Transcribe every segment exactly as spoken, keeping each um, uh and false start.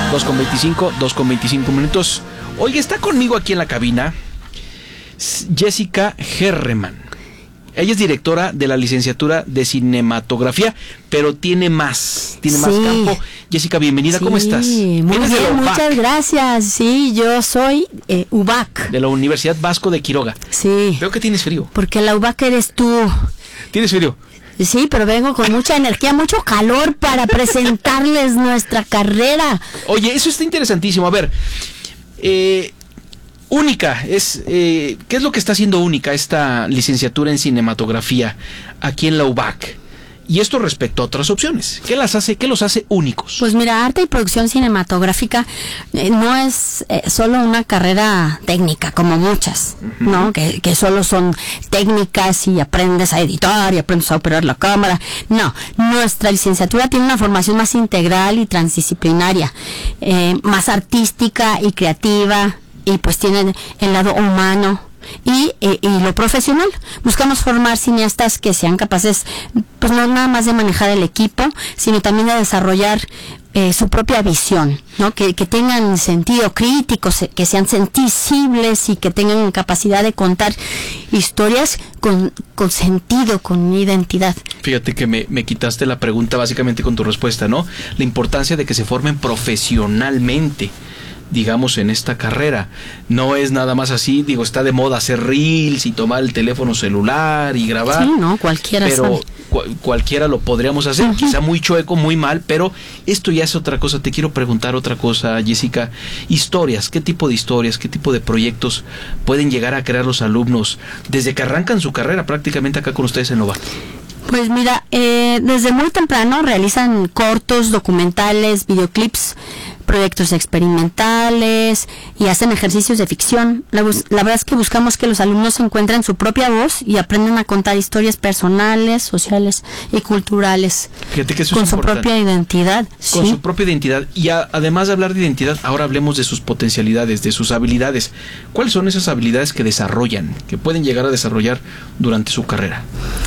dos con veinticinco, dos con veinticinco minutos. Oye, está conmigo aquí en la cabina Jessica Herreman. Ella es directora de la licenciatura de cinematografía, pero tiene más, tiene sí. más campo. Jessica, bienvenida, sí, ¿cómo estás? Muy bien, muchas gracias. Sí, yo soy eh, U B A C. De la Universidad Vasco de Quiroga. Sí. Veo que tienes frío. Porque la U B A C eres tú. ¿Tienes frío? Sí, pero vengo con mucha energía, mucho calor para presentarles nuestra carrera. Oye, eso está interesantísimo. A ver, eh... Única, es eh, ¿qué es lo que está haciendo única esta licenciatura en cinematografía aquí en la U B A C? Y esto respecto a otras opciones. ¿Qué las hace, qué los hace únicos? Pues mira, arte y producción cinematográfica eh, no es eh, solo una carrera técnica, como muchas, uh-huh. ¿no? Que, que solo son técnicas y aprendes a editar y aprendes a operar la cámara. No, nuestra licenciatura tiene una formación más integral y transdisciplinaria, eh, más artística y creativa. Y pues tienen el lado humano y, y, y lo profesional. Buscamos formar cineastas que sean capaces, pues no nada más de manejar el equipo, sino también de desarrollar eh, su propia visión, ¿no? Que, que tengan sentido crítico, se, que sean sensibles y que tengan capacidad de contar historias con, con sentido, con identidad. Fíjate que me, me quitaste la pregunta básicamente con tu respuesta, ¿no? La importancia de que se formen profesionalmente, digamos, en esta carrera. No es nada más así, digo, está de moda hacer reels y tomar el teléfono celular y grabar. Sí, no, cualquiera pero cu- cualquiera lo podríamos hacer, uh-huh. quizá muy chueco, muy mal, pero esto ya es otra cosa. Te quiero preguntar otra cosa, Jessica. Historias, ¿qué tipo de historias, qué tipo de proyectos pueden llegar a crear los alumnos desde que arrancan su carrera prácticamente acá con ustedes en Nova? Pues mira, eh, desde muy temprano realizan cortos, documentales, videoclips, proyectos experimentales y hacen ejercicios de ficción. La, bus- la verdad es que buscamos que los alumnos encuentren su propia voz y aprendan a contar historias personales, sociales y culturales. Fíjate que eso con es su importante. propia identidad. Con ¿sí? su propia identidad. Y a, además de hablar de identidad, ahora hablemos de sus potencialidades, de sus habilidades. ¿Cuáles son esas habilidades que desarrollan, que pueden llegar a desarrollar durante su carrera?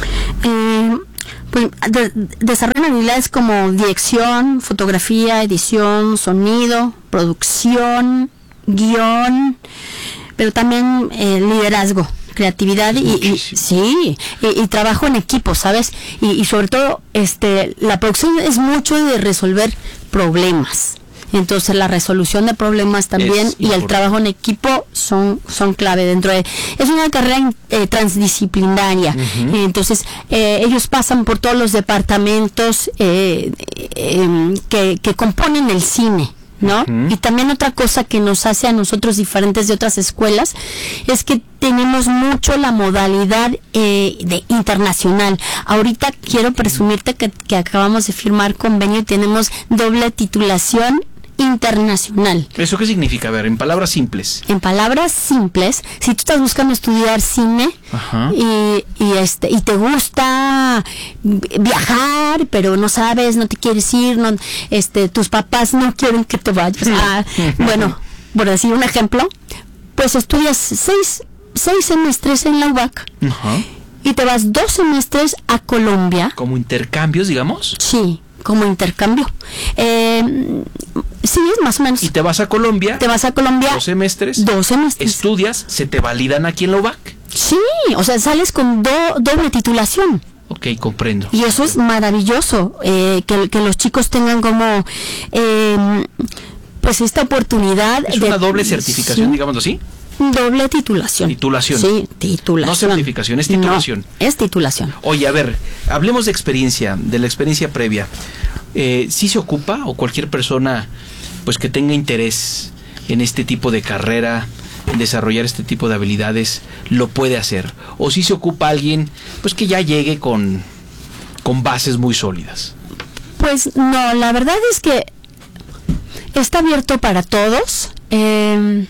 Eh, pues de, desarrollan habilidades como dirección, fotografía, edición, sonido, producción, guión, pero también eh, liderazgo, creatividad y, y sí y, y trabajo en equipo, ¿sabes? Y, y sobre todo este la producción es mucho de resolver problemas. Entonces la resolución de problemas también es y importante. El trabajo en equipo son son clave dentro de... Es una carrera eh, transdisciplinaria. Uh-huh. Entonces eh, ellos pasan por todos los departamentos eh, eh, que, que componen el cine, ¿no? Uh-huh. Y también otra cosa que nos hace a nosotros diferentes de otras escuelas es que tenemos mucho la modalidad eh, de internacional. Ahorita quiero presumirte que, que acabamos de firmar convenio y tenemos doble titulación internacional. ¿Eso qué significa? A ver, en palabras simples. En palabras simples, si tú estás buscando estudiar cine y, y este y te gusta viajar, pero no sabes, no te quieres ir, no, este, tus papás no quieren que te vayas. Ah, bueno, por decir un ejemplo, pues estudias seis, seis semestres en la U B A C uh-huh. y te vas dos semestres a Colombia. ¿Como intercambios, digamos? Sí, como intercambio. Eh, sí, es más o menos. ¿Y te vas a Colombia? Te vas a Colombia. ¿Dos semestres? Dos semestres. ¿Estudias? ¿Se te validan aquí en la U B A C? Sí, o sea, sales con do, doble titulación. Ok, comprendo. Y eso es maravilloso, eh, que, que los chicos tengan como, eh, pues esta oportunidad. Es de, una doble certificación, ¿sí? Digámoslo así. Doble titulación. Titulación. Sí, titulación. No certificación, es titulación. No, es titulación. Oye, a ver, hablemos de experiencia, de la experiencia previa. Eh, ¿Sí se ocupa o cualquier persona pues que tenga interés en este tipo de carrera, en desarrollar este tipo de habilidades, lo puede hacer? ¿O si sí se ocupa alguien pues que ya llegue con, con bases muy sólidas? Pues no, la verdad es que está abierto para todos. Eh,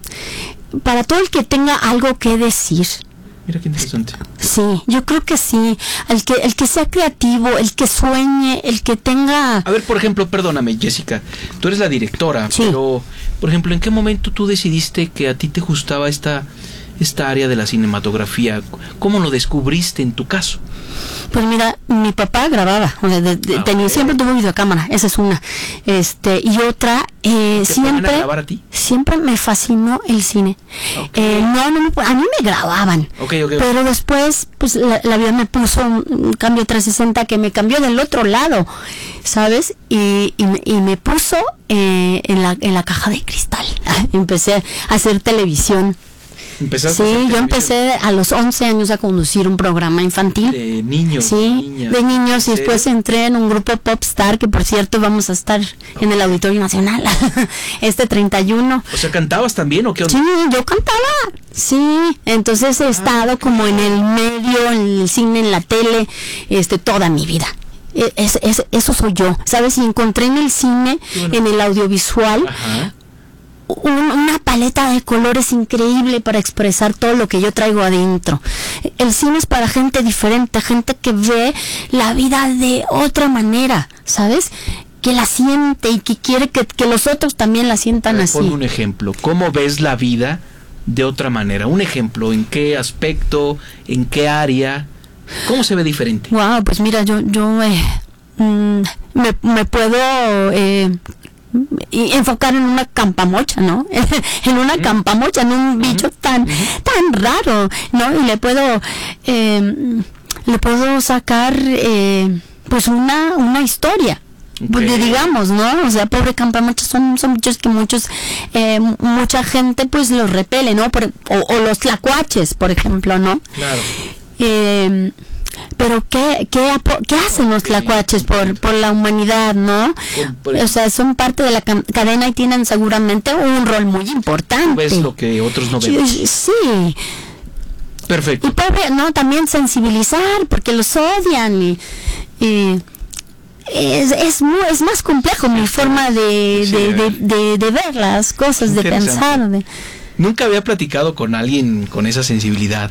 para todo el que tenga algo que decir. Mira qué interesante. Sí, yo creo que sí. El que el que sea creativo, el que sueñe, el que tenga... A ver, por ejemplo, perdóname, Jessica, tú eres la directora, sí. Pero, por ejemplo, ¿en qué momento tú decidiste que a ti te gustaba esta esta área de la cinematografía? ¿Cómo lo descubriste en tu caso? Pues mira, mi papá grababa, o sea, de, de, ah, tenía, okay. siempre tuvo videocámara, esa es una. Este, y otra, eh, ¿Te siempre, ponen a grabar a ti? Siempre me fascinó el cine. Okay. Eh, no, no, a mí me grababan, okay, okay, pero okay. después, pues la, la vida me puso un, un cambio trescientos sesenta que me cambió del otro lado, ¿sabes? Y, y, y me puso eh, en la en la caja de cristal. Empecé a hacer televisión. ¿Empezaste sí, yo empecé a los once años a conducir un programa infantil. De niños. Sí, niñas, de niños. Y después entré en un grupo Popstar, que por cierto vamos a estar oh. en el Auditorio Nacional este treinta y uno. O sea, ¿cantabas también o qué onda? Sí, yo cantaba. Sí, entonces he ah, estado como en el medio, en el cine, en la tele, este toda mi vida. Es, es, eso soy yo, ¿sabes? Y encontré en el cine, bueno. en el audiovisual, Ajá. Un, una paleta de colores increíble para expresar todo lo que yo traigo adentro. El cine es para gente diferente, gente que ve la vida de otra manera, ¿sabes? Que la siente y que quiere que, que los otros también la sientan ver, así. Pon un ejemplo, ¿cómo ves la vida de otra manera? Un ejemplo, ¿en qué aspecto, en qué área, cómo se ve diferente? Wow, pues mira, yo, yo eh, mm, me, me puedo... Eh, y enfocar en una campamocha, ¿no? en una uh-huh. campamocha, en un bicho uh-huh. tan uh-huh. tan raro, ¿no? Y le puedo eh, le puedo sacar eh, pues una una historia, okay. pues, digamos, ¿no? O sea, pobre campamocha, son son bichos que muchos eh, mucha gente pues los repele, ¿no? Por, o, o los tlacuaches, por ejemplo, ¿no? Claro. Eh, pero qué qué qué hacen los tlacuaches por por la humanidad, ¿no? O sea, son parte de la cadena y tienen seguramente un rol muy importante. ¿Ves lo que otros no ven? Sí. Perfecto. Y pobre, no, también sensibilizar porque los odian y, y es es muy, es más complejo mi forma de sí, de, de, de, de ver las cosas, de pensar. De... Nunca había platicado con alguien con esa sensibilidad.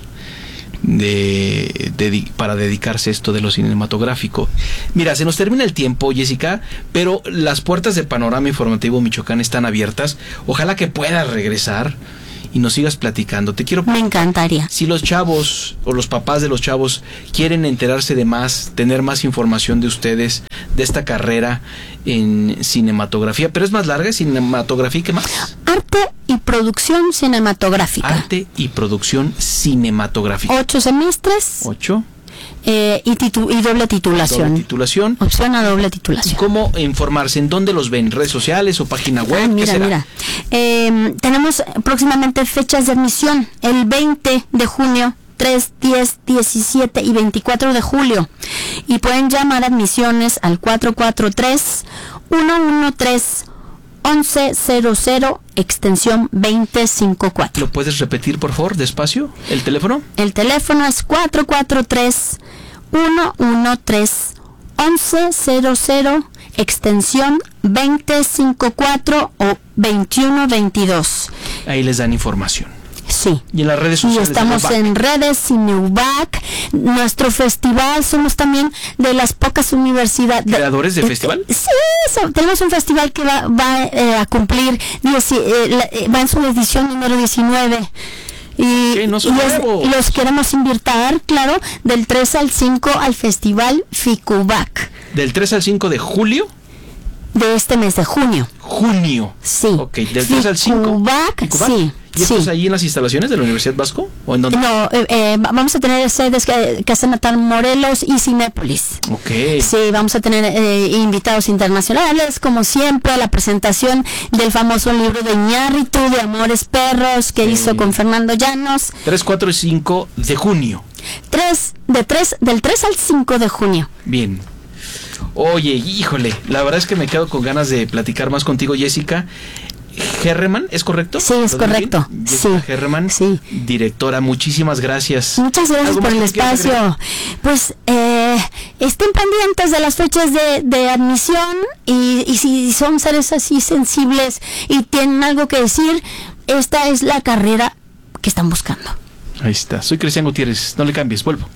De, de, para dedicarse a esto de lo cinematográfico. Mira, se nos termina el tiempo, Jessica, pero las puertas de Panorama Informativo Michoacán están abiertas. Ojalá que puedas regresar y nos sigas platicando. Te quiero... Me encantaría. Si los chavos o los papás de los chavos quieren enterarse de más, tener más información de ustedes, de esta carrera en cinematografía, pero es más larga, cinematografía, ¿qué más? Arte y producción cinematográfica. Arte y producción cinematográfica. Ocho semestres. Ocho. Eh, y, titu y doble titulación. Doble titulación. Opción a doble titulación. ¿Cómo informarse? ¿En dónde los ven? ¿Redes sociales o página web? Ah, mira, ¿Qué será? mira. Eh, tenemos próximamente fechas de admisión. El veinte de junio, tres, diez, diecisiete y veinticuatro de julio. Y pueden llamar a admisiones al cuatro cuatro tres, uno uno tres, once cero cero, extensión veinte cincuenta y cuatro. ¿Lo puedes repetir, por favor, despacio? ¿El teléfono? El teléfono es cuatro cuatro tres, uno uno tres, once cero cero, extensión veinte cincuenta y cuatro o veintiuno veintidós. Ahí les dan información. Sí. Y en las redes sociales. Y estamos en redes, Cineubac, nuestro festival, somos también de las pocas universidades. ¿Creadores de, de festival? Sí, so, tenemos un festival que va, va eh, a cumplir, diez, eh, la, eh, va en su edición número diecinueve. Y, okay, no y, es, y los queremos invitar, claro, del tres al cinco al festival Ficubac. ¿Del tres al cinco de julio? De este mes de junio. Junio. Sí. Ok, del tres al cinco. Ficubac, sí. ¿Y esto sí. es ahí en las instalaciones de la Universidad Vasco? ¿O en dónde? No, eh, eh, vamos a tener sedes que, que están en Morelos y Cinépolis. Ok. Sí, vamos a tener eh, invitados internacionales, como siempre, la presentación del famoso libro de Iñárritu, de Amores Perros, que sí. hizo con Fernando Llanos. tres, cuatro y cinco de junio. tres, de tres, del tres al cinco de junio. Bien. Oye, híjole, la verdad es que me quedo con ganas de platicar más contigo, Jessica. Herremann, ¿es correcto? Sí, es correcto. Sí. Herremann, sí. Directora, muchísimas gracias. Muchas gracias por el espacio. Pues eh, estén pendientes de las fechas de, de admisión y, y si son seres así sensibles y tienen algo que decir, esta es la carrera que están buscando. Ahí está. Soy Cristian Gutiérrez. No le cambies, vuelvo.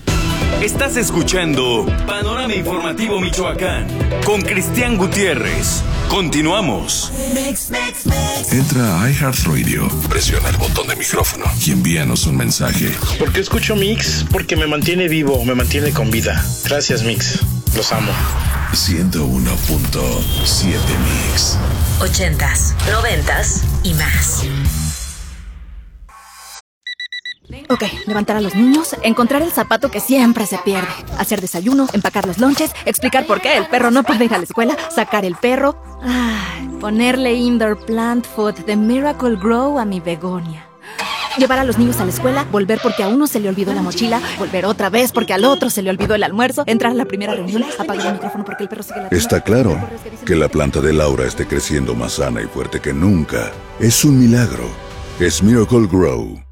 Estás escuchando Panorama Informativo Michoacán con Cristian Gutiérrez. Continuamos. Entra a iHeartRadio, presiona el botón de micrófono y envíanos un mensaje. ¿Por qué escucho Mix? Porque me mantiene vivo, me mantiene con vida. Gracias, Mix. Los amo. ciento uno punto siete Mix. Ochentas, noventas y más. Ok, levantar a los niños, encontrar el zapato que siempre se pierde, hacer desayuno, empacar los lonches, explicar por qué el perro no puede ir a la escuela, sacar el perro, ay, ponerle indoor plant food de Miracle Grow a mi begonia. Llevar a los niños a la escuela, volver porque a uno se le olvidó la mochila, volver otra vez porque al otro se le olvidó el almuerzo, entrar a la primera reunión, apagar el micrófono porque el perro sigue ladrando. Está claro que la planta de Laura esté creciendo más sana y fuerte que nunca. Es un milagro. Es Miracle Grow.